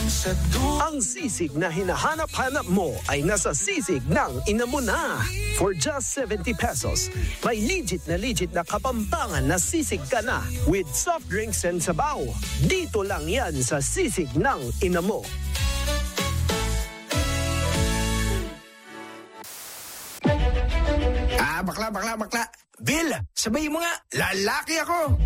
Ang sisig na hinahanap-hanap mo ay nasa sisig ng ina mo na. For just 70 pesos, may legit na kapampangan na sisig ka na with soft drinks and sabaw. Dito lang yan sa sisig ng ina mo. Bakla. Bill, sabayin mo nga, lalaki ako.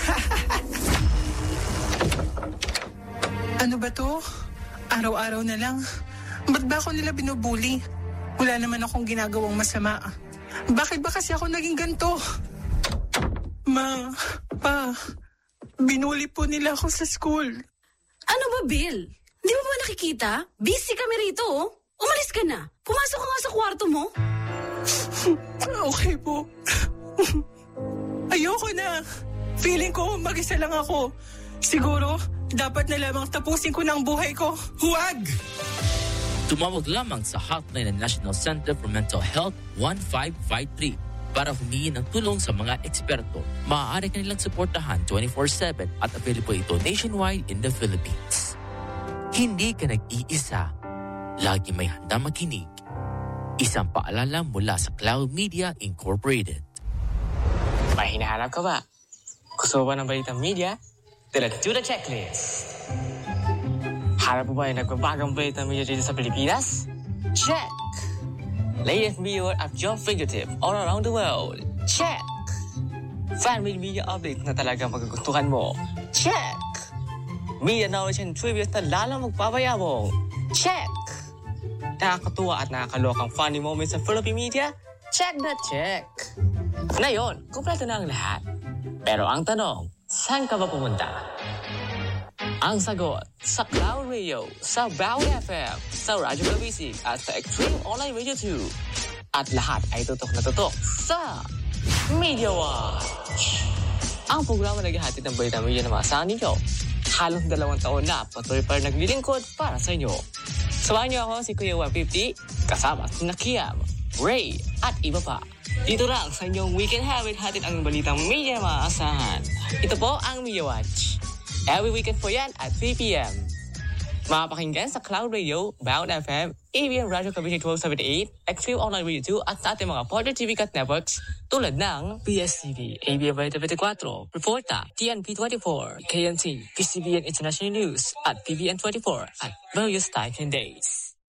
Ano ba to? Araw-araw na lang. Ba't ba ako nila binubuli? Wala naman akong ginagawang masama. Bakit ba kasi ako naging ganito? Ma, pa, binuli po nila ako sa school. Ano ba, Bill? Hindi mo ba nakikita? Busy kami rito, oh. Umalis ka na. Pumasok ka nga sa kwarto mo. Okay po. Ayoko na. Feeling ko mag-isa lang ako. Siguro, dapat na lamang tapusin ko ng buhay ko. Huwag! Tumawag lamang sa hotline ng National Center for Mental Health 1553 para humingi ng tulong sa mga eksperto. Maaari ka nilang suportahan 24/7 at available ito nationwide in the Philippines. Hindi ka nag-iisa. Lagi may handa makinig. Isang paalala mula sa Cloud Media Incorporated. May hinahanap ka ba? Gusto mo ba ng balitang media? Then let's do the checklist. Hanap mo ba yung nagbabagang balitang media dito sa Pilipinas? Check! Latest media at your fingertip all around the world? Check! Fan-made media update na talagang magugustuhan mo? Check! Media knowledge and trivia na lalang magpapayabong? Check! Nakakatuwa at nakakalokang funny moments sa Philippine media? Check na check! Ngayon, kumpleto na ang lahat. Pero ang tanong, saan ka ba pumunta? Ang sagot, sa Cloud Radio, sa Bawi FM, sa Radyo Kabisig, at sa Extreme Online Radio 2. At lahat ay tutok na tutok sa Media Watch. Ang programa naghahatid ng balita media na maasahan ninyo. Halos 2 taon na patuloy pa rin naglilingkod para sa inyo. Samahan niyo ako si Kuya 150, kasama si Nakiam, Ray, at iba pa. Dito lang sa inyong Weekend Habit, hatid ang balitang media maaasahan. Ito po ang Media Watch. Every weekend po yan at 3 p.m. Makapakinggan sa Cloud Radio, Bound FM, ABM Radio Kabisig 1278, Extreme Online Radio 2 at sa ating mga partner TV cut networks tulad ng PSTV, ABM Radio 24, Reporta, TNP 24, KNT, PCBN International News at PBN 24 at various time and days.